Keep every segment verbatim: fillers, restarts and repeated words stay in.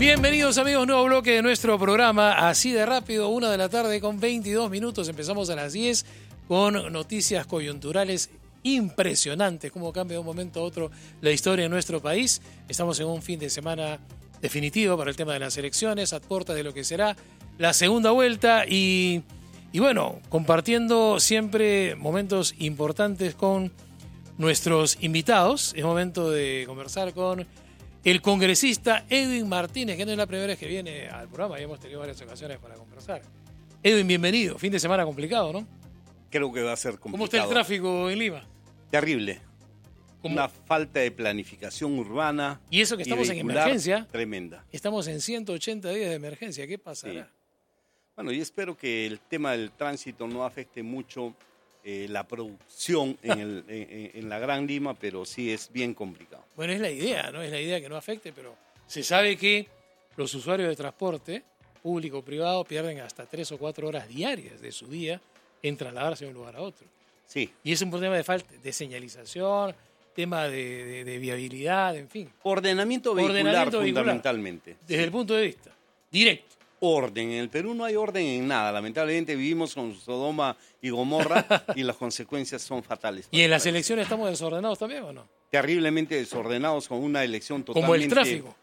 Bienvenidos amigos, nuevo bloque de nuestro programa, así de rápido, una de la tarde con veintidós minutos, empezamos a las diez con noticias coyunturales impresionantes, cómo cambia de un momento a otro la historia de nuestro país. Estamos en un fin de semana definitivo para el tema de las elecciones, a puertas de lo que será la segunda vuelta y, y bueno, compartiendo siempre momentos importantes con nuestros invitados. Es momento de conversar con el congresista Edwin Martínez, que no es la primera vez que viene al programa, ya hemos tenido varias ocasiones para conversar. Edwin, bienvenido. Fin de semana complicado, ¿no? Creo que va a ser complicado. ¿Cómo está el tráfico en Lima? Terrible. ¿Cómo? Una falta de planificación urbana. Y eso que estamos en emergencia. Tremenda. Estamos en ciento ochenta días de emergencia. ¿Qué pasará? Sí. Bueno, yo espero que el tema del tránsito no afecte mucho eh, la producción en, el, en, en la Gran Lima, pero sí es bien complicado. Bueno, es la idea, ¿no? Es la idea que no afecte, pero se sabe que los usuarios de transporte público o privado pierden hasta tres o cuatro horas diarias de su día en trasladarse de un lugar a otro. Sí. Y es un problema de falta de señalización, tema de, de, de viabilidad, en fin. Ordenamiento vehicular, Ordenamiento vehicular, fundamentalmente. Desde sí. el punto de vista directo. Orden. En el Perú no hay orden en nada. Lamentablemente vivimos con Sodoma y Gomorra y las consecuencias son fatales. ¿Y en las elecciones estamos desordenados también o no? Terriblemente desordenados con una elección totalmente... Como el tráfico.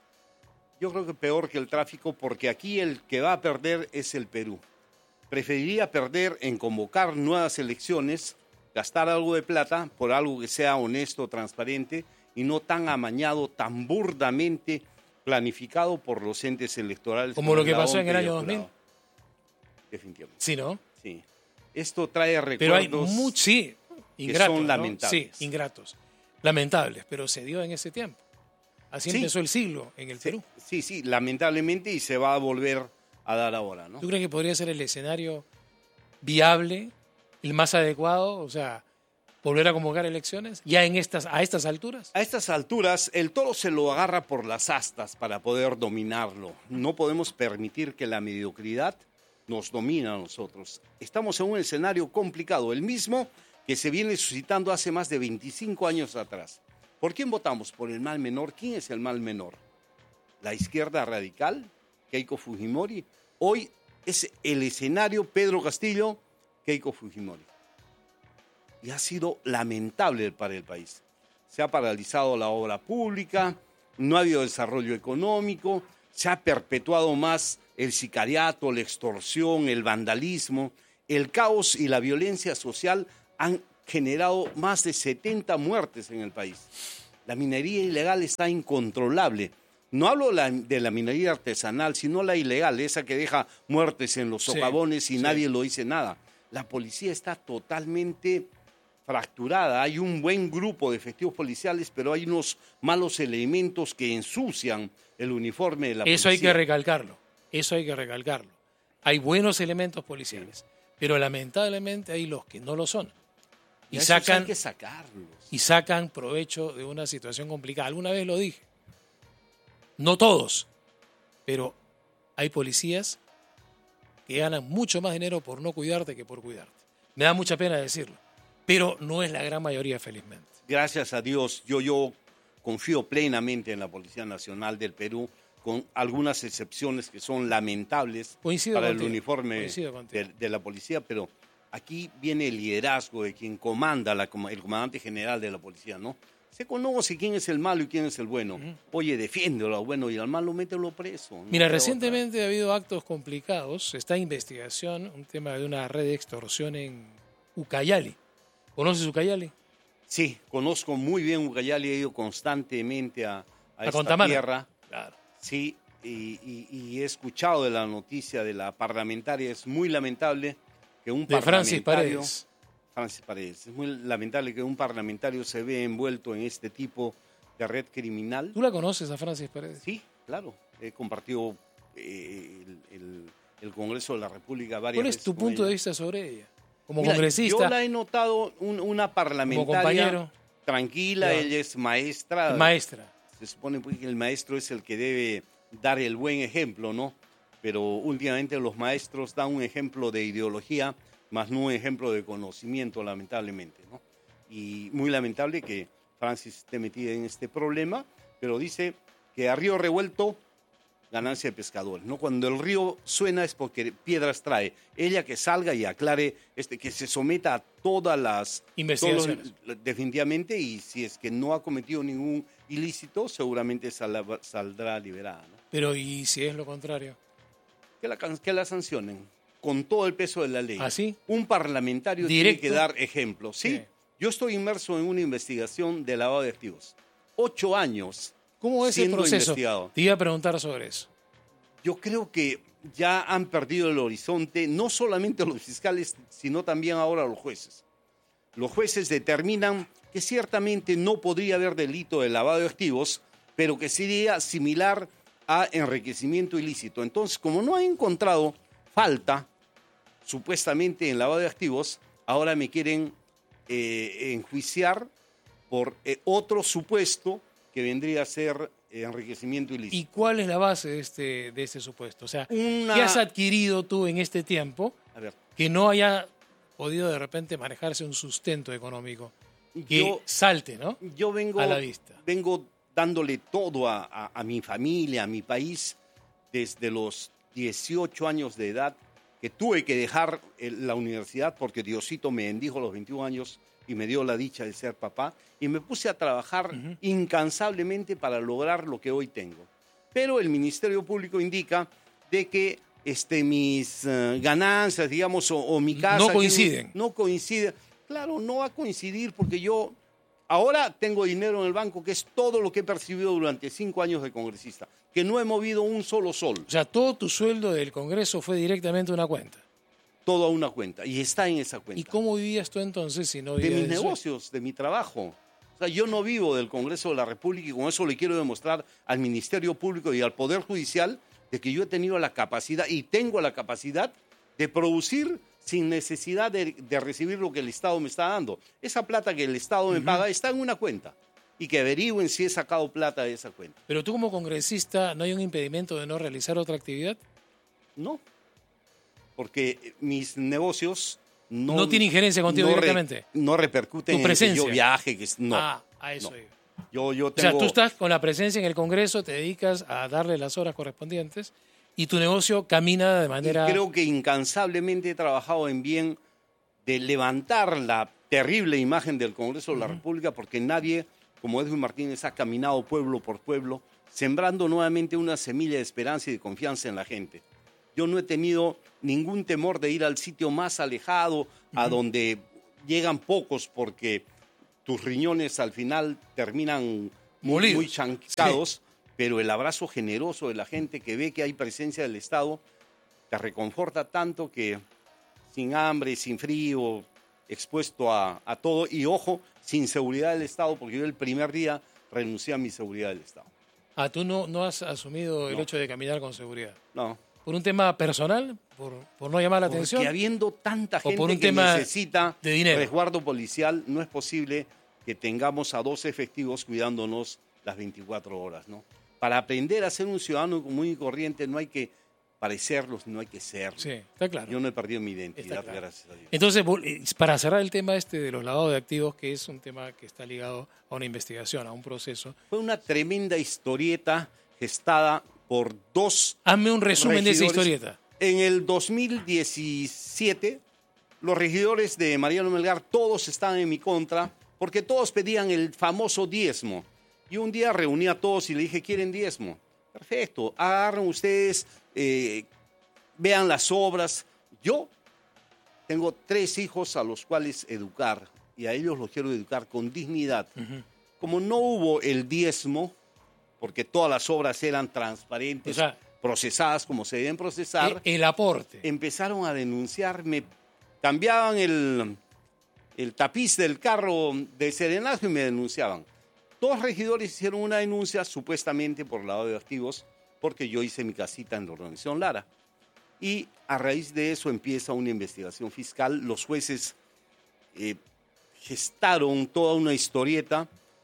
Yo creo que peor que el tráfico, porque aquí el que va a perder es el Perú. Preferiría perder en convocar nuevas elecciones, gastar algo de plata por algo que sea honesto, transparente y no tan amañado, tan burdamente planificado por los entes electorales. Como lo que pasó en el año dos mil. Definitivamente. Sí, ¿no? Sí. Esto trae recuerdos pero hay muchos, sí, ingratos, que son ¿no? lamentables. Sí, ingratos. Lamentables, pero se dio en ese tiempo. Así sí. empezó el siglo en el sí, Perú. Sí, sí, lamentablemente y se va a volver a dar ahora, ¿no? ¿Tú crees que podría ser el escenario viable, el más adecuado? O sea, volver a convocar elecciones ya en estas, a estas alturas. A estas alturas, el toro se lo agarra por las astas para poder dominarlo. No podemos permitir que la mediocridad nos domine a nosotros. Estamos en un escenario complicado, el mismo que se viene suscitando hace más de veinticinco años atrás. ¿Por quién votamos? ¿Por el mal menor? ¿Quién es el mal menor? ¿La izquierda radical? ¿Keiko Fujimori? Hoy es el escenario Pedro Castillo, Keiko Fujimori. Y ha sido lamentable para el país. Se ha paralizado la obra pública, no ha habido desarrollo económico, se ha perpetuado más el sicariato, la extorsión, el vandalismo, el caos y la violencia social han generado más de setenta muertes en el país. La minería ilegal está incontrolable. No hablo la, de la minería artesanal, sino la ilegal, esa que deja muertes en los socavones sí, y sí. nadie lo dice nada. La policía está totalmente fracturada. Hay un buen grupo de efectivos policiales, pero hay unos malos elementos que ensucian el uniforme de la policía. Eso hay que recalcarlo, eso hay que recalcarlo. Hay buenos elementos policiales, sí. pero lamentablemente hay los que no lo son. Y, y sacan, hay que sacarlos. y sacan provecho de una situación complicada. Alguna vez lo dije. No todos, pero hay policías que ganan mucho más dinero por no cuidarte que por cuidarte. Me da mucha pena decirlo, pero no es la gran mayoría, felizmente. Gracias a Dios, yo, yo confío plenamente en la Policía Nacional del Perú, con algunas excepciones que son lamentables Coincido para contigo, el uniforme de, de la policía, pero aquí viene el liderazgo de quien comanda, la, el comandante general de la policía, ¿no? Se conoce quién es el malo y quién es el bueno. Uh-huh. Oye, defiéndelo al bueno y al malo, mételo preso. No Mira, recientemente otra. ha habido actos complicados. Está en investigación un tema de una red de extorsión en Ucayali. ¿Conoces Ucayali? Sí, conozco muy bien Ucayali. He ido constantemente a, a, a esta Contamana. tierra. Claro. Sí, y, y, y he escuchado de la noticia de la parlamentaria. Es muy lamentable que un de parlamentario... Francis Paredes. Francis Paredes. Es muy lamentable que un parlamentario se vea envuelto en este tipo de red criminal. ¿Tú la conoces a Francis Paredes? Sí, claro. He compartido eh, el, el, el Congreso de la República varias veces. ¿Cuál es tu punto ella. de vista sobre ella? Como Mira, congresista. Yo la he notado un, una parlamentaria tranquila, claro. Ella es maestra. Maestra. Se supone que el maestro es el que debe dar el buen ejemplo, ¿no? Pero últimamente los maestros dan un ejemplo de ideología, más no un ejemplo de conocimiento, lamentablemente, ¿no? Y muy lamentable que Francis esté metida en este problema, pero dice que a río revuelto ganancia de pescadores, ¿no? Cuando el río suena es porque piedras trae. Ella que salga y aclare, este, que se someta a todas las investigaciones. Todos, definitivamente, y si es que no ha cometido ningún ilícito, seguramente saldrá, saldrá liberada, ¿no? Pero ¿y si es lo contrario? Que la, que la sancionen con todo el peso de la ley. ¿Ah, sí? Un parlamentario ¿Directo? tiene que dar ejemplo. Sí, Sí. Yo estoy inmerso en una investigación de lavado de activos. Ocho años. ¿Cómo es el siendo proceso? investigado. Te iba a preguntar sobre eso. Yo creo que ya han perdido el horizonte, no solamente los fiscales, sino también ahora los jueces. Los jueces determinan que ciertamente no podría haber delito de lavado de activos, pero que sería similar a enriquecimiento ilícito. Entonces, como no han encontrado falta, supuestamente, en lavado de activos, ahora me quieren eh, enjuiciar por eh, otro supuesto que vendría a ser eh, enriquecimiento ilícito. ¿Y cuál es la base de este, de este supuesto? O sea, Una- ¿qué has adquirido tú en este tiempo A ver, que no haya podido de repente manejarse un sustento económico que yo, salte, ¿no? yo vengo, a la vista. vengo dándole todo a, a- a mi familia, a mi país, desde los dieciocho años de edad, que tuve que dejar el- la universidad porque Diosito me bendijo a los veintiún años y me dio la dicha de ser papá, y me puse a trabajar Ujú. incansablemente para lograr lo que hoy tengo. Pero el Ministerio Público indica de que este, mis eh, ganancias, digamos, o, o mi casa... No que coinciden. No, coincide. Claro, no va a coincidir porque yo ahora tengo dinero en el banco, que es todo lo que he percibido durante cinco años de congresista, que no he movido un solo sol, O sea, todo tu sueldo del Congreso fue directamente a una cuenta. todo a una cuenta, y está en esa ¿Y cuenta. cómo vivías tú entonces si no De vivías mis de eso? negocios, de mi trabajo. O sea, yo no vivo del Congreso de la República, y con eso le quiero demostrar al Ministerio Público y al Poder Judicial de que yo he tenido la capacidad y tengo la capacidad de producir sin necesidad de, de recibir lo que el Estado me está dando. Esa plata que el Estado me paga está en una cuenta, y que averigüen si he sacado plata de esa cuenta. Pero tú como congresista, ¿no hay un impedimento de no realizar otra actividad? No, porque mis negocios no... No tiene injerencia contigo no re- directamente. no repercuten Tu en que presencia. yo viaje, que es- no. Ah, a eso no. iba. Yo, yo O sea, tengo... tú estás con la presencia en el Congreso, te dedicas a darle las horas correspondientes y tu negocio camina de manera... Y creo que incansablemente he trabajado en bien de levantar la terrible imagen del Congreso de la República, porque nadie, como Edwin Martínez, ha caminado pueblo por pueblo, sembrando nuevamente una semilla de esperanza y de confianza en la gente. Yo no he tenido ningún temor de ir al sitio más alejado, a donde llegan pocos, porque tus riñones al final terminan muy, Molidos. muy chancados, pero el abrazo generoso de la gente que ve que hay presencia del Estado te reconforta tanto que sin hambre, sin frío, expuesto a, a todo, y ojo, sin seguridad del Estado, porque yo el primer día renuncié a mi seguridad del Estado. Ah, tú no, no has asumido el No. hecho de caminar con seguridad. No, ¿Por un tema personal? ¿Por, por no llamar la atención? porque habiendo tanta ¿O gente por un que tema necesita de dinero? resguardo policial, no es posible que tengamos a dos efectivos cuidándonos las veinticuatro horas, ¿no? Para aprender a ser un ciudadano común y corriente no hay que parecerlos, no hay que serlo. Sí, está claro. Yo no he perdido mi identidad, Está claro. gracias a Dios. Entonces, vol- eh, para cerrar el tema este de los lavados de activos, que es un tema que está ligado a una investigación, a un proceso, Fue una tremenda historieta gestada por dos hazme un resumen de esa regidores. historieta. En el dos mil diecisiete, los regidores de Mariano Melgar, todos estaban en mi contra, porque todos pedían el famoso diezmo. Y un día reuní a todos y le dije, ¿quieren diezmo? Perfecto, agarren ustedes, eh, vean las obras. Yo tengo tres hijos a los cuales educar, y a ellos los quiero educar con dignidad. Ujú. Como no hubo el diezmo, porque todas las obras eran transparentes, O sea, procesadas como se deben procesar, Eh, el aporte. empezaron a denunciarme, cambiaban el, el tapiz del carro de serenazgo y me denunciaban. Dos regidores hicieron una denuncia supuestamente por lavado de activos, porque yo hice mi casita en la organización Lara. Y a raíz de eso empieza una investigación fiscal. Los jueces eh, gestaron toda una historieta,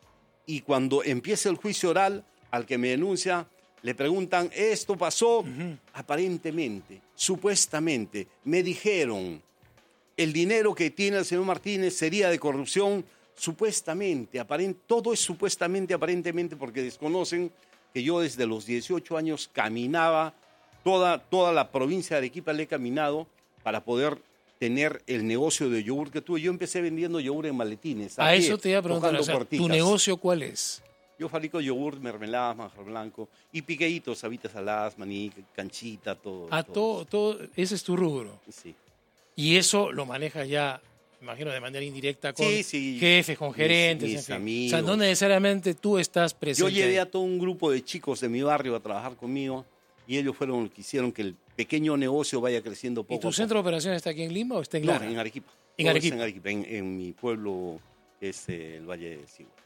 y cuando empieza el juicio oral, al que me denuncia, le preguntan, ¿esto pasó? Ujú. Aparentemente, supuestamente, me dijeron, el dinero que tiene el señor Martínez sería de corrupción, supuestamente, aparent, todo es supuestamente, aparentemente, porque desconocen que yo desde los dieciocho años caminaba, toda, toda la provincia de Arequipa le he caminado para poder tener el negocio de yogur que tuve. Yo empecé vendiendo yogur en maletines. A, a pie, eso te iba a preguntar, o sea, ¿tu negocio cuál es? Yo fabrico yogur, mermeladas, manjar blanco y piqueitos, habitas saladas, maní, canchita, todo. Ah, todo, todo, ese es tu rubro. Sí. Y eso lo manejas ya, me imagino, de manera indirecta con sí, sí. jefes, con gerentes, mis, mis en fin. amigos. O sea, no necesariamente tú estás presente. Yo llevé a todo un grupo de chicos de mi barrio a trabajar conmigo y ellos fueron los que hicieron que el pequeño negocio vaya creciendo poco a poco. ¿Y tu centro de operaciones está aquí en Lima o está en Lara? No, en Arequipa. En Arequipa. En, Arequipa en, en mi pueblo, que es eh, el Valle de Sigua.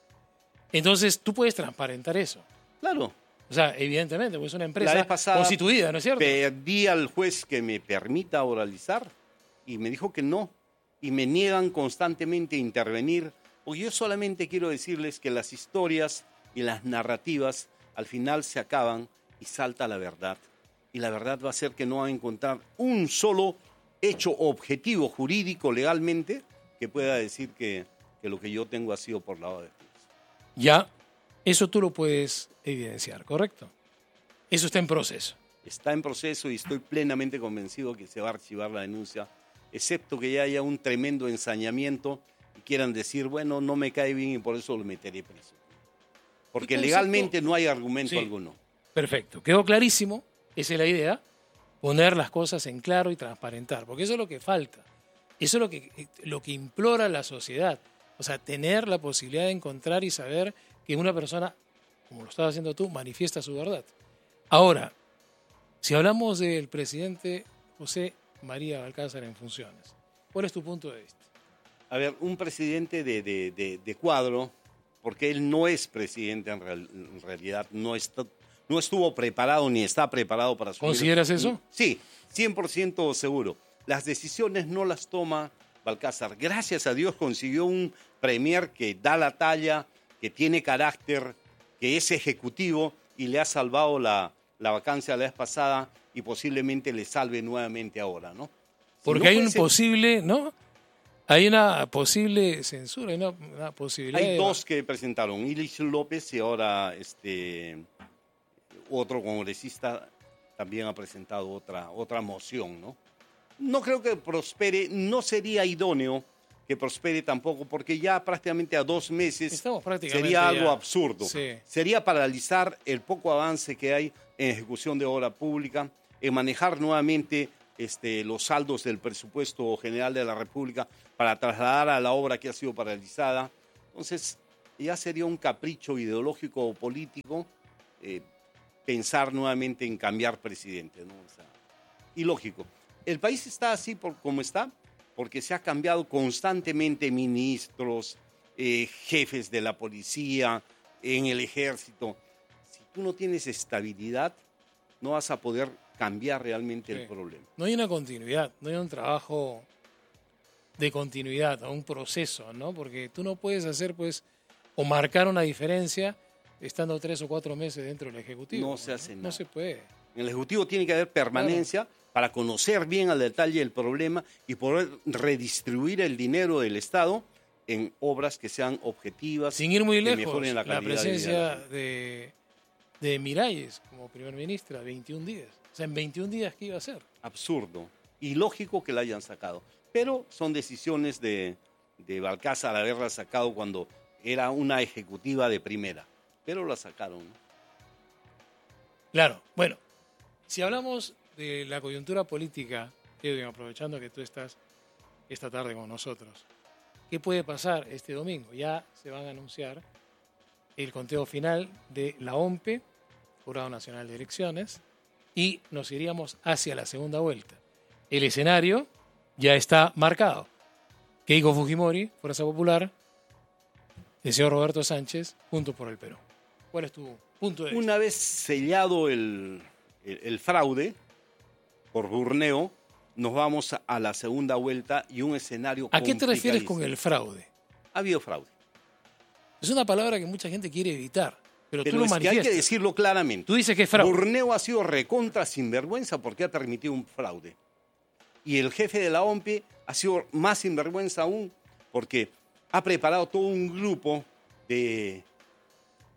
Entonces, tú puedes transparentar eso. Claro. O sea, evidentemente, pues es una empresa La vez pasada constituida, ¿no es cierto? Pedí al juez que me permita oralizar y me dijo que no. Y me niegan constantemente a intervenir. Porque yo solamente quiero decirles que las historias y las narrativas al final se acaban y salta la verdad. Y la verdad va a ser que no van a encontrar un solo hecho objetivo, jurídico, legalmente, que pueda decir que, que lo que yo tengo ha sido por lavado de activos. Ya, eso tú lo puedes evidenciar, ¿correcto? Eso está en proceso. Está en proceso y estoy plenamente convencido que se va a archivar la denuncia, excepto que ya haya un tremendo ensañamiento y quieran decir, bueno, no me cae bien y por eso lo meteré preso. Porque legalmente no hay argumento sí. alguno. Perfecto, quedó clarísimo, esa es la idea, poner las cosas en claro y transparentar, porque eso es lo que falta, eso es lo que, lo que implora la sociedad. O sea, tener la posibilidad de encontrar y saber que una persona, como lo estás haciendo tú, manifiesta su verdad. Ahora, si hablamos del presidente José María Balcázar en funciones, ¿cuál es tu punto de vista? A ver, un presidente de, de, de, de cuadro, porque él no es presidente en, real, en realidad, no, está, no estuvo preparado ni está preparado para asumir. ¿Consideras eso? Sí, cien por ciento seguro. Las decisiones no las toma Balcázar. Gracias a Dios consiguió un premier que da la talla, que tiene carácter, que es ejecutivo y le ha salvado la, la vacancia la vez pasada y posiblemente le salve nuevamente ahora, ¿no? Si Porque no hay fuese, un posible, ¿no? Hay una posible censura, hay una, una posibilidad. Hay de... dos que presentaron, Ilich López y ahora este otro congresista también ha presentado otra, otra moción, ¿no? No creo que prospere, no sería idóneo que prospere tampoco, porque ya prácticamente a dos meses sería algo ya. absurdo. Sí. Sería paralizar el poco avance que hay en ejecución de obra pública, en manejar nuevamente este, los saldos del presupuesto general de la República para trasladar a la obra que ha sido paralizada. Entonces, ya sería un capricho ideológico o político eh, pensar nuevamente en cambiar presidente, ¿no? O sea, ilógico. El país está así por como está, porque se ha cambiado constantemente ministros, eh, jefes de la policía, en el ejército. Si tú no tienes estabilidad, no vas a poder cambiar realmente sí. el problema. No hay una continuidad, no hay un trabajo de continuidad, un proceso, ¿no? Porque tú no puedes hacer, pues, o marcar una diferencia estando tres o cuatro meses dentro del Ejecutivo. No se hace ¿no? nada. No se puede. En el Ejecutivo tiene que haber permanencia claro. para conocer bien al detalle el problema y poder redistribuir el dinero del Estado en obras que sean objetivas. Sin ir muy que lejos, mejoren la, la presencia de, de, de Miralles como primer ministra, veintiún días. O sea, en veintiún días, ¿qué iba a hacer? Absurdo. Y lógico que la hayan sacado. Pero son decisiones de, de Balcázar haberla sacado cuando era una ejecutiva de primera. Pero la sacaron, ¿no? Claro. Bueno, si hablamos de la coyuntura política, Edwin, aprovechando que tú estás esta tarde con nosotros, ¿qué puede pasar este domingo? Ya se van a anunciar el conteo final de la O M P E, Jurado Nacional de Elecciones, y nos iríamos hacia la segunda vuelta. El escenario ya está marcado. Keiko Fujimori, Fuerza Popular, el señor Roberto Sánchez, Juntos por el Perú. ¿Cuál es tu punto de vista? Una vez sellado el, el, el fraude por Burneo, nos vamos a la segunda vuelta y un escenario ¿A qué te refieres con el fraude? Ha habido fraude. Es una palabra que mucha gente quiere evitar, pero, pero tú lo es manifiestas. Que hay que decirlo claramente. Tú dices que es fraude. Burneo ha sido recontra sinvergüenza porque ha permitido un fraude. Y el jefe de la O M P E ha sido más sinvergüenza aún porque ha preparado todo un grupo de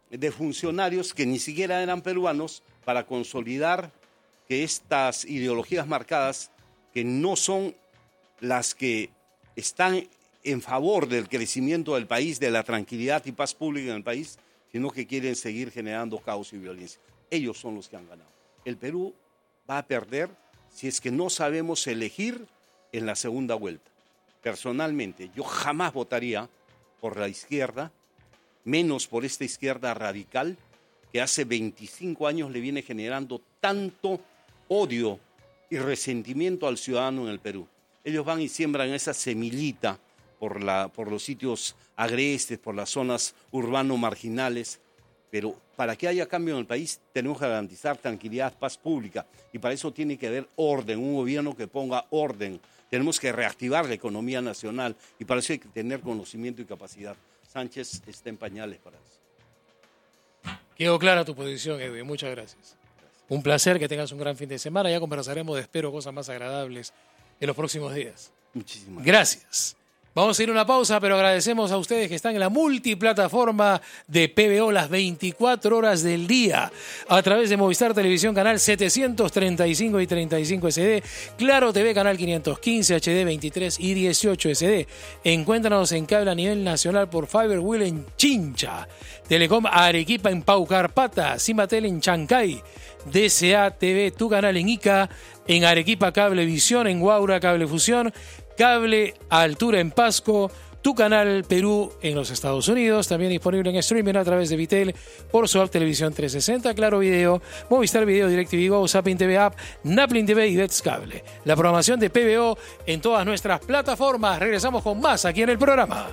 de funcionarios que ni siquiera eran peruanos para consolidar que estas ideologías marcadas, que no son las que están en favor del crecimiento del país, de la tranquilidad y paz pública en el país, sino que quieren seguir generando caos y violencia. Ellos son los que han ganado. El Perú va a perder si es que no sabemos elegir en la segunda vuelta. Personalmente, yo jamás votaría por la izquierda, menos por esta izquierda radical, que hace veinticinco años le viene generando tanto odio y resentimiento al ciudadano en el Perú. Ellos van y siembran esa semillita por, la, por los sitios agrestes, por las zonas urbano-marginales, pero para que haya cambio en el país tenemos que garantizar tranquilidad, paz pública, y para eso tiene que haber orden, un gobierno que ponga orden. Tenemos que reactivar la economía nacional y para eso hay que tener conocimiento y capacidad. Sánchez está en pañales para eso. Quedó clara tu posición, Edwin. Muchas gracias. gracias. Un placer, que tengas un gran fin de semana. Ya conversaremos de, espero, cosas más agradables en los próximos días. Muchísimas gracias. Gracias. Vamos a ir a una pausa, pero agradecemos a ustedes que están en la multiplataforma de P B O las veinticuatro horas del día a través de Movistar Televisión, canal setecientos treinta y cinco y treinta y cinco S D, Claro T V, canal quinientos quince, H D veintitrés y dieciocho S D. Encuéntranos en cable a nivel nacional por Fiberwheel en Chincha, Telecom Arequipa en Paucarpata, Cimatel en Chancay, D C A T V, tu canal en Ica, en Arequipa Cablevisión, en Huaura Cablefusión, Cable Altura en Pasco, tu canal Perú en los Estados Unidos, también disponible en streaming a través de Vitel, por su app Televisión trescientos sesenta, Claro Video, Movistar Video, DirecTV Go, Zapping T V App, Naplin T V y Bets Cable. La programación de P B O en todas nuestras plataformas. Regresamos con más aquí en el programa.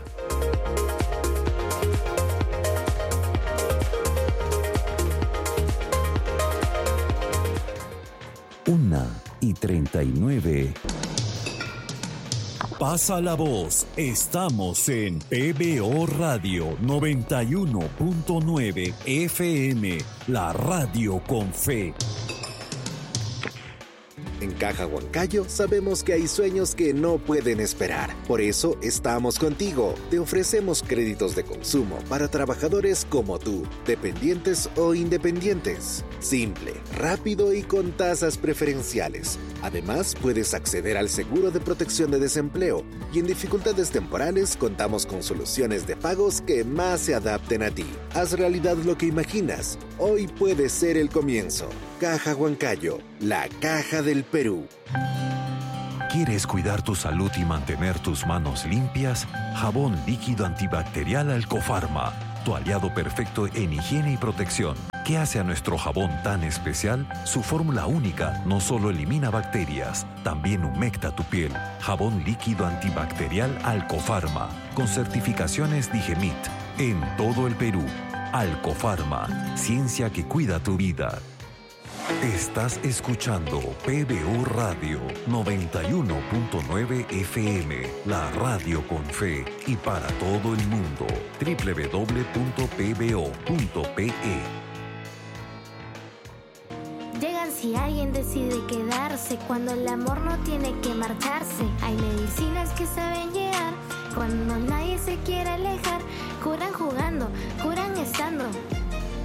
Una y treinta y nueve. Pasa la voz, estamos en P B O Radio noventa y uno punto nueve F M, la radio con fe. En Caja Huancayo sabemos que hay sueños que no pueden esperar. Por eso estamos contigo. Te ofrecemos créditos de consumo para trabajadores como tú, dependientes o independientes. Simple, rápido y con tasas preferenciales. Además, puedes acceder al seguro de protección de desempleo y en dificultades temporales contamos con soluciones de pagos que más se adapten a ti. Haz realidad lo que imaginas. Hoy puede ser el comienzo. Caja Huancayo, la caja del Perú. ¿Quieres cuidar tu salud y mantener tus manos limpias? Jabón líquido antibacterial Alcofarma, tu aliado perfecto en higiene y protección. ¿Qué hace a nuestro jabón tan especial? Su fórmula única no solo elimina bacterias, también humecta tu piel. Jabón líquido antibacterial Alcofarma, con certificaciones Digemit, en todo el Perú. Alcofarma, ciencia que cuida tu vida. Estás escuchando P B O Radio noventa y uno punto nueve F M, la radio con fe y para todo el mundo. doble u doble u doble u punto p b o punto p e. Llegan si alguien decide quedarse, cuando el amor no tiene que marcharse. Hay medicinas que saben llegar cuando nadie se quiere alejar. Curan jugando, curan estando.